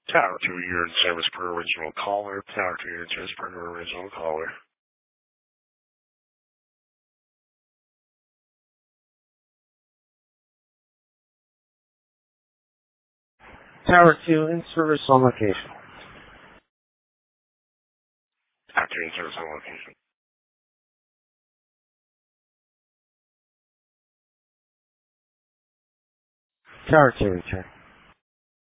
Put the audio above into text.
Tower 2, you're in service per original caller. Tower 2, you're in service per original caller. Tower 2 in service on location. Tower 2 in service on location. Tower 2 return.